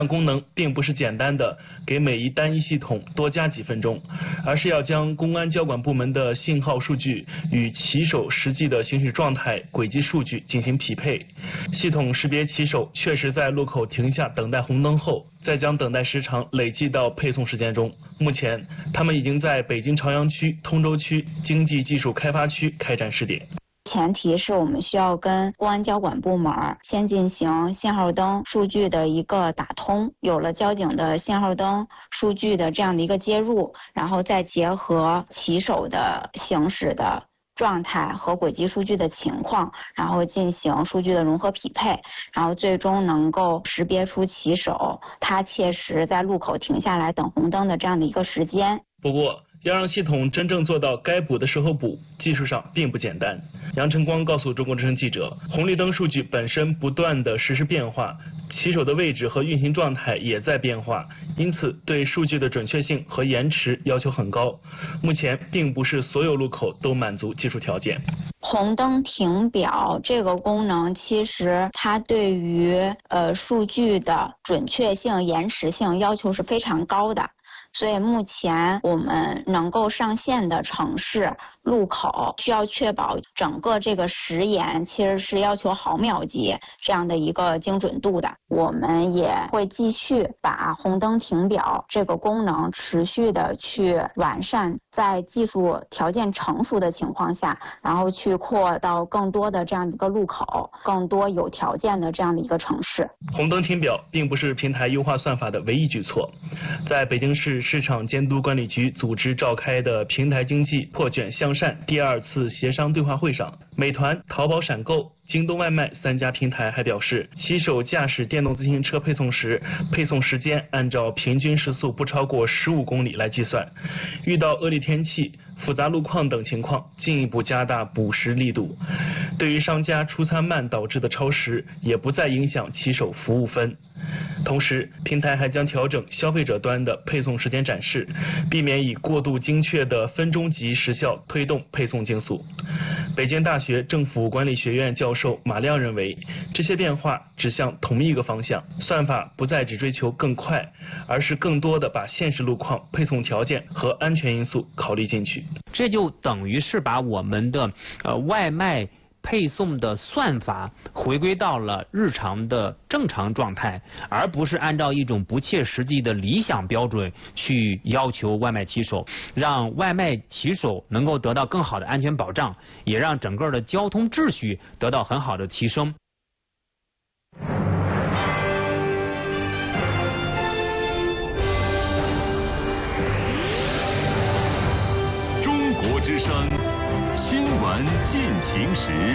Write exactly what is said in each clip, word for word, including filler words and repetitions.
功能并不是简单的给每一单一系统多加几分钟，而是要将公安交管部门的信号数据与骑手实际的行驶状态、轨迹数据进行匹配。系统识别骑手确实在路口停下等待红灯后，再将等待时长累计到配送时间中。目前，他们已经在北京朝阳区、通州区经济技术开发区开展试点。 前提是我们需要跟公安交管部门先进行信号灯数据的一个打通，有了交警的信号灯数据的这样的一个接入，然后再结合骑手的行驶的状态和轨迹数据的情况，然后进行数据的融合匹配，然后最终能够识别出骑手他切实在路口停下来等红灯的这样的一个时间。 不过，要让系统真正做到该补的时候补，技术上并不简单。杨晨光告诉中国之声记者，红绿灯数据本身不断的实时变化，骑手的位置和运行状态也在变化，因此对数据的准确性和延迟要求很高。目前并不是所有路口都满足技术条件。 红灯停表这个功能，其实它对于呃数据的准确性、延迟性要求是非常高的。所以目前我们能够上线的城市路口，需要确保整个这个时延其实是要求毫秒级这样的一个精准度的。我们也会继续把红灯停表这个功能持续的去完善，在技术条件成熟的情况下，然后去扩到更多的这样一个路口，更多有条件的这样的一个城市。 红灯停表并不是平台优化算法的唯一举措，在北京市市场监督管理局组织召开的平台经济破卷向善第二次协商对话会上，美团、淘宝闪购、京东外卖三家平台还表示，骑手驾驶电动自行车配送时，配送时间按照平均时速不超过十五公里来计算，遇到恶劣天气、复杂路况等情况，进一步加大补时力度。对于商家出餐慢导致的超时，也不再影响骑手服务分。同时，平台还将调整消费者端的配送时间展示，避免以过度精确的分钟级时效推动配送竞速。北京大学政府管理学院教授马亮认为，这些变化指向同一个方向，算法不再只追求更快，而是更多的把现实路况、配送条件和安全因素考虑进去。 这就等于是把我们的呃外卖配送的算法回归到了日常的正常状态，而不是按照一种不切实际的理想标准去要求外卖骑手，让外卖骑手能够得到更好的安全保障，也让整个的交通秩序得到很好的提升。 中国之声新闻进行时，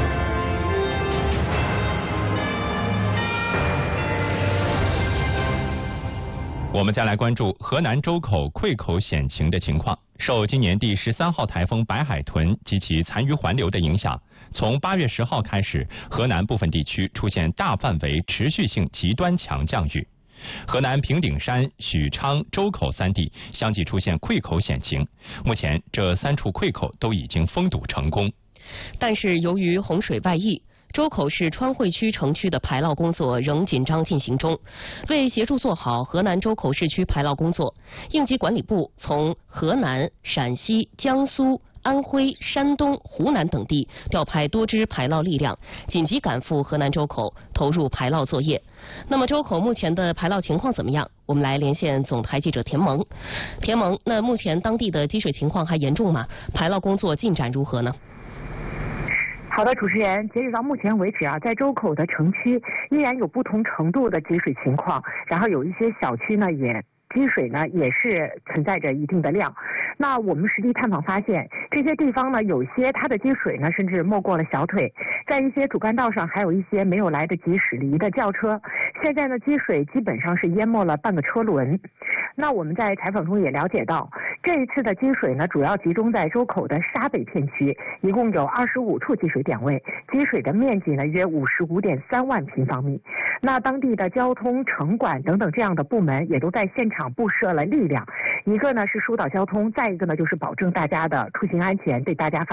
我们再来关注河南周口溃口险情的情况。受今年第十三号台风白海豚及其残余环流的影响，从八月十号开始，河南部分地区出现大范围持续性极端强降雨。河南平顶山、许昌、周口三地相继出现溃口险情，目前这三处溃口都已经封堵成功。 但是由于洪水外溢，周口市川汇区城区的排涝工作仍紧张进行中。为协助做好河南周口市区排涝工作，应急管理部从河南、陕西、江苏、安徽、山东、湖南等地调派多支排涝力量，紧急赶赴河南周口，投入排涝作业。那么周口目前的排涝情况怎么样？我们来连线总台记者田萌。田萌，那目前当地的积水情况还严重吗？排涝工作进展如何呢？ 好的，主持人，截止到目前为止啊，在周口的城区依然有不同程度的积水情况，然后有一些小区呢也积水呢也是存在着一定的量。那我们实地探访发现，这些地方呢有些它的积水呢甚至没过了小腿，在一些主干道上还有一些没有来得及驶离的轿车，现在呢积水基本上是淹没了半个车轮。那我们在采访中也了解到，这一次的积水呢主要集中在周口的沙北片区，一共有二十五处积水点位，积水的面积呢约五十五点三万平方米。那当地的交通、城管等等这样的部门也都在现场布设了力量，一个呢是疏导交通，再一个呢就是保证大家的出行安全，对大家发出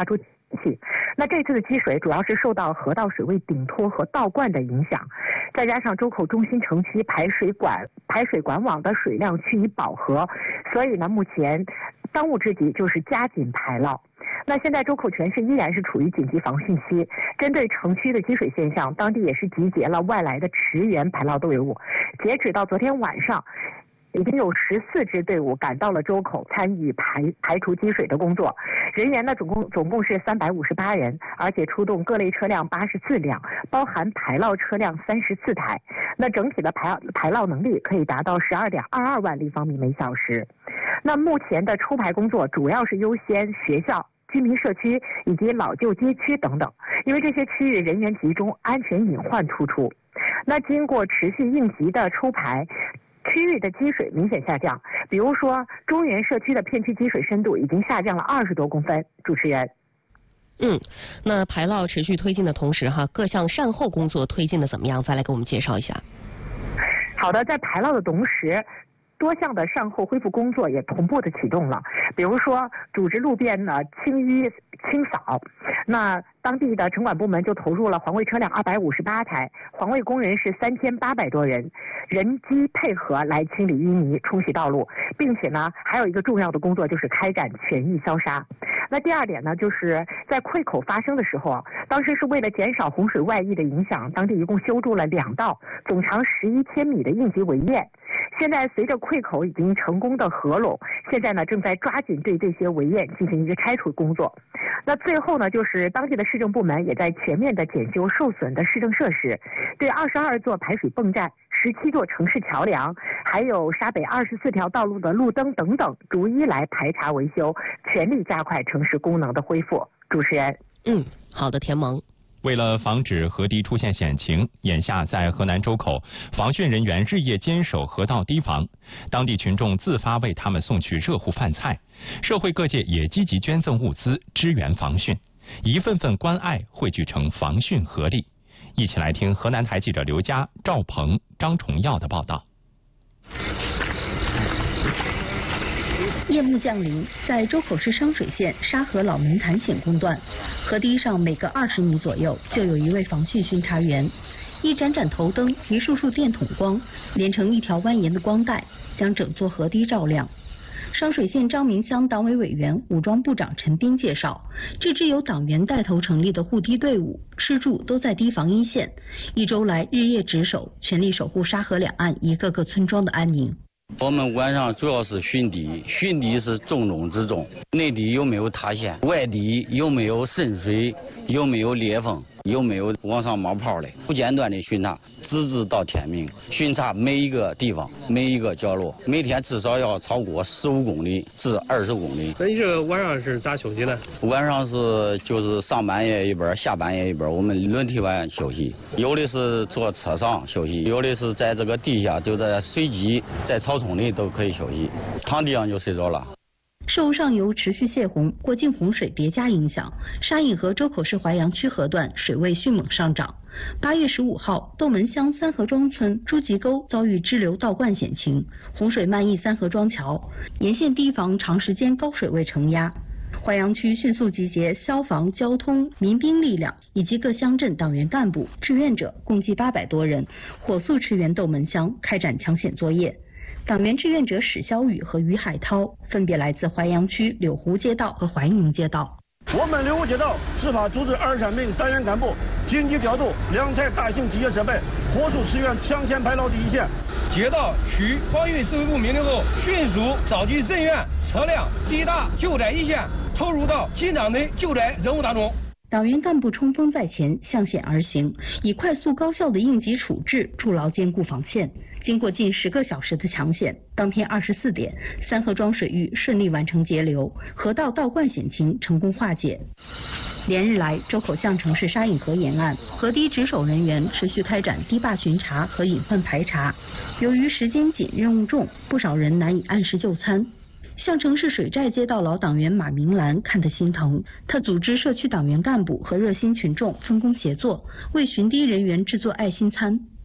系。那这次的积水主要是受到河道水位顶脱和倒灌的影响，再加上周口中心城区排水管排水管网的水量趋于饱和，所以呢，目前当务之急就是加紧排涝。那现在周口全市依然是处于紧急防汛期，针对城区的积水现象，当地也是集结了外来的驰援排涝队伍。截止到昨天晚上，已经有十四支队伍赶到了周口，参与排排除积水的工作。人员呢，总共总共是三百五十八人，而且出动各类车辆八十四辆，包含排涝车辆三十四台。那整体的排排涝能力可以达到十二点二二万立方米每小时。那目前的抽排工作主要是优先学校、居民社区以及老旧街区等等，因为这些区域人员集中，安全隐患突出。那经过持续应急的抽排，区域的积水明显下降，比如说中原社区的片区积水深度已经下降了二十多公分。主持人。 嗯，那排涝持续推进的同时哈，各项善后工作推进的怎么样？再来给我们介绍一下。 好的，在排涝的同时，多项的善后恢复工作也同步的启动了，比如说组织路边呢清淤清扫，那当地的城管部门就投入了环卫车辆二百五十八台，环卫工人是三千八百多人，人机配合来清理淤泥、冲洗道路，并且呢还有一个重要的工作就是开展全域消杀。那第二点呢，就是在溃口发生的时候，当时是为了减少洪水外溢的影响，当地一共修筑了两道总长十一千米的应急围堰。现在随着溃口已经成功的合拢，现在呢正在抓紧对这些围堰进行一个拆除工作。那最后呢，就是当地的市政部门也在全面的检修受损的市政设施，对二十二座排水泵站、十七座城市桥梁，还有沙北二十四条道路的路灯等等，逐一来排查维修，全力加快城市功能的恢复。主持人。 嗯，好的，田萌。 为了防止河堤出现险情，眼下在河南周口，防汛人员日夜坚守河道堤防，当地群众自发为他们送去热乎饭菜，社会各界也积极捐赠物资支援防汛，一份份关爱汇聚成防汛合力。一起来听河南台记者刘佳、赵鹏、张崇耀的报道。 夜幕降临，在周口市商水县沙河老门潭险工段，河堤上每隔二十米左右就有一位防汛巡查员，一盏盏头灯，一束束电筒光，连成一条蜿蜒的光带，将整座河堤照亮。商水县张明乡党委委员、武装部长陈斌介绍，这支由党员带头成立的护堤队伍，吃住都在堤防一线，一周来日夜值守，全力守护沙河两岸一个个村庄的安宁。 我们晚上主要是巡堤，巡堤是重中之重，内堤有没有塌陷，外堤有没有渗水，有没有裂缝，有没有往上冒泡的，不间断的巡查，直至到天明，巡查每一个地方，每一个角落，每天至少要超过十五公里至二十公里。 那你这个晚上是咋休息的？ 晚上是就是上半夜一边，下半夜一边，我们轮替晚休息。有的是坐车上休息，有的是在这个地下，就在水基，在草丛里都可以休息，躺地上就睡着了。 受上游持续泄洪、过境洪水叠加影响，沙引河周口市淮阳区河段水位迅猛上涨。八月十五号，斗门乡三河庄村朱集沟遭遇支流倒灌险情，洪水漫溢三河庄桥，沿线堤防长时间高水位承压。淮阳区迅速集结消防、交通、民兵力量以及各乡镇党员干部、志愿者，共计八百多人，火速驰援斗门乡，开展抢险作业。党员志愿者史小雨和于海涛分别来自淮阳区柳湖街道和淮宁街道。 我们柳湖街道执法组织二十三名党员干部紧急调度两台大型机械设备，火速驰援抢险排涝第一线。 接到区防汛指挥部命令后，迅速召集人员、车辆抵达救灾一线，投入到紧张的救灾任务当中。 党员干部冲锋在前，向险而行，以快速高效的应急处置筑牢坚固防线。经过近十个小时的抢险，当天二十四点，三河庄水域顺利完成截流，河道倒灌险情成功化解。连日来，周口巷城市沙引河沿岸河堤值守人员持续开展堤坝巡查和隐患排查。由于时间紧、任务重，不少人难以按时就餐。象城市水寨街道老党员马明兰看得心疼，他组织社区党员干部和热心群众分工协作，为巡堤人员制作爱心餐。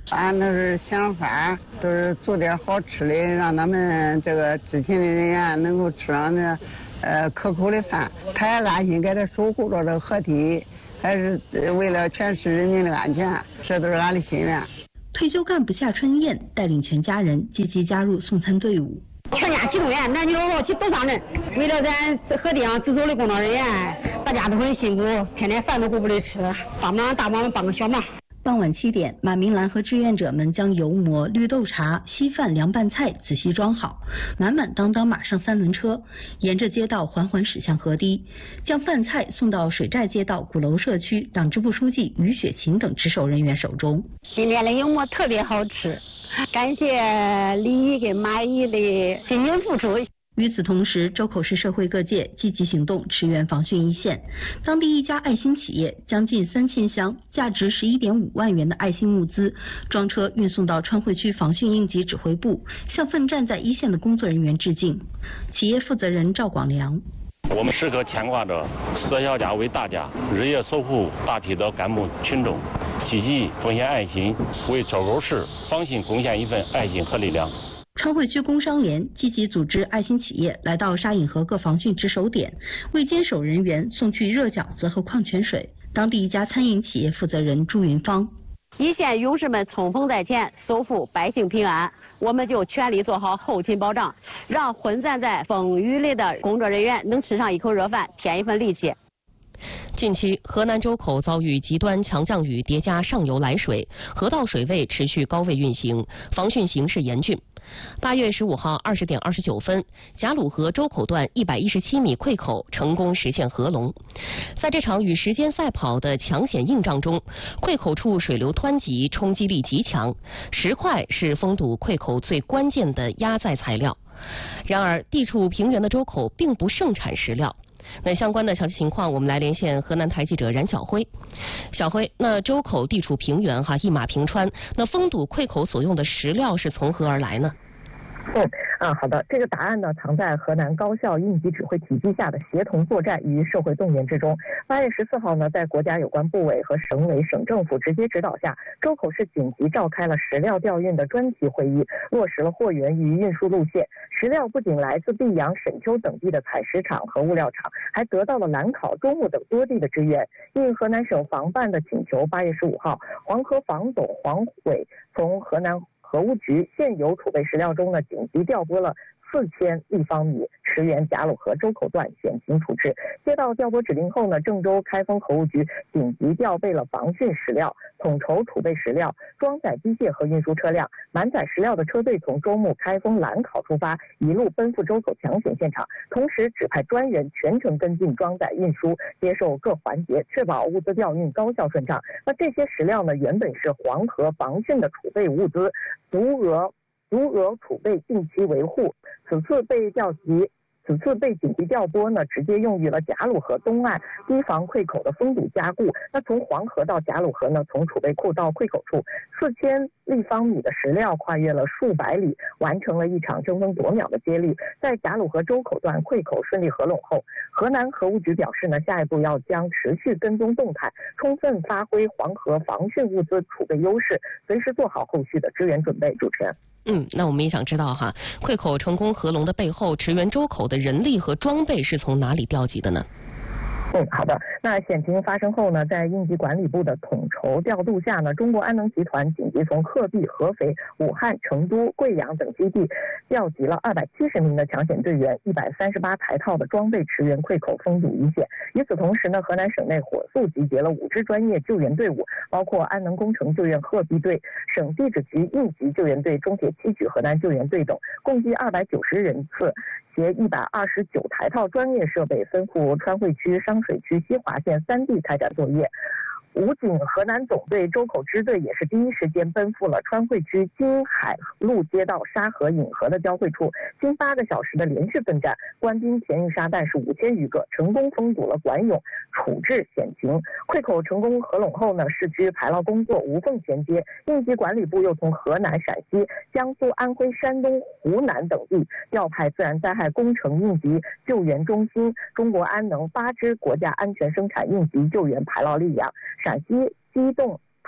俺都是想法，都是做点好吃的，让他们这个知情的人员能够吃上那呃可口的饭。他也安心给他守护着这河堤，还是为了全市人民的安全，这都是俺的心愿。 退休干部夏春燕带领全家人积极加入送餐队伍。 全家齐动员，男女老少齐都上阵。为了咱河堤上值守的工作人员，大家都很辛苦，天天饭都顾不得吃，帮忙大忙帮个小忙。 傍晚七点，马明兰和志愿者们将油馍、绿豆茶、稀饭、凉拌菜仔细装好，满满当当马上三轮车，沿着街道缓缓驶向河堤，将饭菜送到水寨街道鼓楼社区党支部书记于雪琴等值守人员手中。 今天的油馍特别好吃，感谢李姨跟马姨的辛勤付出。 与此同时，周口市社会各界积极行动，驰援防汛一线。当地一家爱心企业将近三千箱价值十一点五万元的爱心物资装车运送到川汇区防汛应急指挥部，向奋战在一线的工作人员致敬。企业负责人赵广良： 我们时刻牵挂着舍小家为大家，日夜守护大批的干部群众，积极奉献爱心，为周口市防汛贡献一份爱心和力量。 川汇区工商联积极组织爱心企业来到沙引河各防汛值守点，为坚守人员送去热饺子和矿泉水。当地一家餐饮企业负责人朱云芳： 一线勇士们冲锋在前，守护百姓平安，我们就全力做好后勤保障，让混战在风雨里的工作人员能吃上一口热饭，添一份力气。 近期，河南周口遭遇极端强降雨叠加上游来水，河道水位持续高位运行，防汛形势严峻。八月十五号二十点二十九分，贾鲁河周口段一百一十七米溃口成功实现合龙。在这场与时间赛跑的抢险硬仗中，溃口处水流湍急，冲击力极强，石块是封堵溃口最关键的压载材料。然而，地处平原的周口并不盛产石料。那相关的详细情况，我们来连线河南台记者冉晓辉。小辉，那周口地处平原哈，一马平川，那封堵溃口所用的石料是从何而来呢？ 嗯啊，好的，这个答案呢藏在河南高校应急指挥体系下的协同作战与社会动员之中。八月十四号呢，在国家有关部委和省委省政府直接指导下，周口市紧急召开了石料调运的专题会议，落实了货源与运输路线。石料不仅来自泌阳、沈丘等地的采石场和物料厂，还得到了兰考、中牟等多地的支援。应河南省防办的请求，八月十五号，黄河防总黄伟从河南河务局现有储备石料中呢，紧急调拨了四千立方米，驰援贾鲁河周口段险情处置。接到调拨指令后呢，郑州开封河务局紧急调备了防汛石料，统筹储备石料，装载机械和运输车辆，满载石料的车队从周牟、开封、兰考出发，一路奔赴周口抢险现场，同时指派专员全程跟进装载运输，接受各环节，确保物资调运高效顺畅。那这些石料呢，原本是黄河防汛的储备物资，足额足额储备定期维护，此次被调集。此次被紧急调拨呢，直接用于了贾鲁河东岸堤防溃口的封堵加固。那从黄河到贾鲁河呢，从储备库到溃口处，四千立方米的石料跨越了数百里，完成了一场争分夺秒的接力。在贾鲁河周口段溃口顺利合拢后，河南河务局表示呢，下一步要将持续跟踪动态，充分发挥黄河防汛物资储备优势，随时做好后续的支援准备。主持人。 嗯，那我们也想知道哈，溃口成功合龙的背后，驰援周口的人力和装备是从哪里调集的呢？ 嗯，好的。那险情发生后呢，在应急管理部的统筹调度下呢，中国安能集团紧急从鹤壁、合肥、武汉、成都、贵阳等基地调集了二百七十名的抢险队员，一百三十八台套的装备驰援溃口封堵一线。与此同时呢，河南省内火速集结了五支专业救援队伍，包括安能工程救援鹤壁队、省地质局应急救援队、中铁七局河南救援队等，共计二百九十人次。携一百二十九台套专业设备，分赴川汇区、商水区、西华县三地开展作业。武警河南总队周口支队也是第一时间奔赴了川汇区金海路街道沙河引河的交汇处，经八个小时的连续奋战，官兵填运沙弹是五千余个，成功封堵了管涌，处置险情。溃口成功合拢后呢，市区排涝工作无缝衔接，应急管理部又从河南、陕西、江苏、安徽、山东、湖南等地调派自然灾害工程应急救援中心、中国安能八支国家安全生产应急救援排涝力量。陕西机动排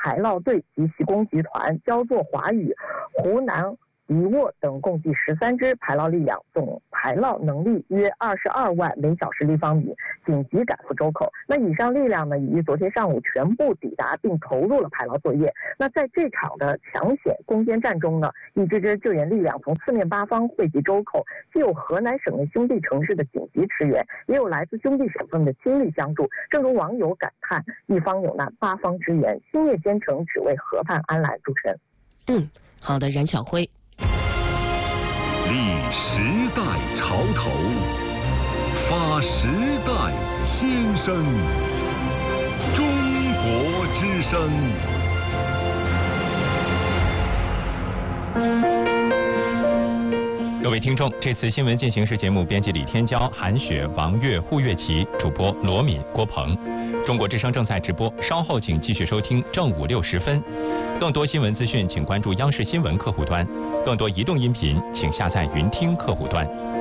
排涝队及习工集团、焦作华宇、湖南迪沃等共计十三支排涝力量，总排涝能力约二十二万每小时立方米，紧急赶赴周口。那以上力量呢，已于昨天上午全部抵达并投入了排涝作业。那在这场的抢险攻坚战中呢，一支支救援力量从四面八方汇集周口，既有河南省内兄弟城市的紧急驰援，也有来自兄弟省份的倾力相助。正如网友感叹：“一方有难，八方支援，星夜兼程，只为河畔安澜。”主持人， 嗯，好的，冉晓辉。 立时代潮头，发时代先声，中国之声。 各位听众，这次新闻进行时节目编辑李天骄、韩雪、王悦、胡月琪，主播罗敏、郭鹏。中国之声正在直播，稍后请继续收听正午六时分。更多新闻资讯，请关注央视新闻客户端；更多移动音频，请下载云听客户端。